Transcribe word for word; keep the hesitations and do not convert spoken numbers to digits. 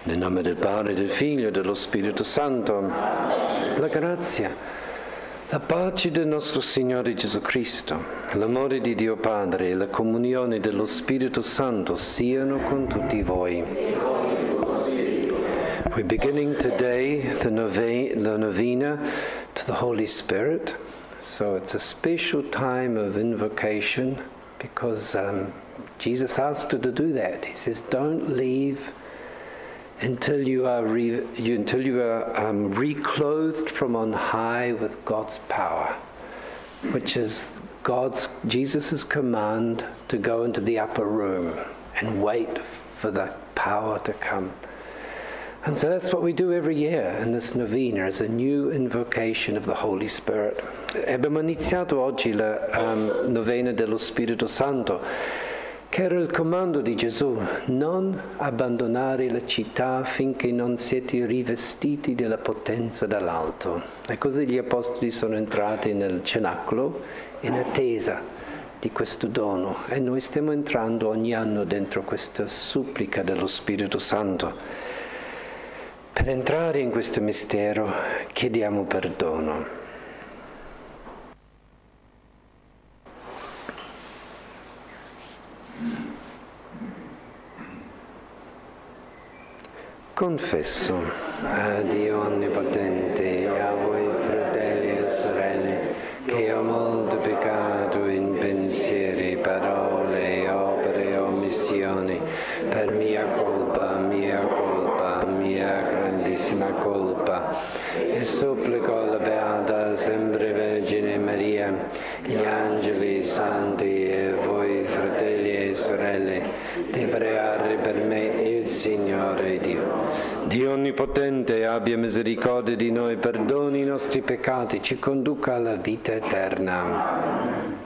Nel nome del Padre, del Figlio e dello Spirito Santo, la grazia, la pace del nostro Signore Gesù Cristo, l'amore di Dio Padre e la comunione dello Spirito Santo siano con tutti voi. We're beginning today the nove- the novena to the Holy Spirit, so it's a special time of invocation because um, Jesus asked us to do that. He says, don't leave until you are re- you, until you are um, reclothed from on high with God's power, which is God's Jesus' command to go into the upper room and wait for the power to come. And so that's what we do every year in this novena, as a new invocation of the Holy Spirit. Abbiamo iniziato oggi la um, novena dello Spirito Santo, che era il comando di Gesù: non abbandonare la città finché non siete rivestiti della potenza dall'alto. E così gli apostoli sono entrati nel cenacolo in attesa di questo dono, e noi stiamo entrando ogni anno dentro questa supplica dello Spirito Santo. Per entrare in questo mistero chiediamo perdono. Confesso a Dio Onnipotente e a voi fratelli e sorelle che ho molto peccato in pensieri, parole, opere e omissioni, per mia colpa, mia colpa, mia grandissima colpa, e supplico la Beata sempre Vergine Maria, gli angeli, i santi e voi fratelli e sorelle, di pregare per me il Signore Dio. Dio Onnipotente abbia misericordia di noi, perdoni i nostri peccati, ci conduca alla vita eterna.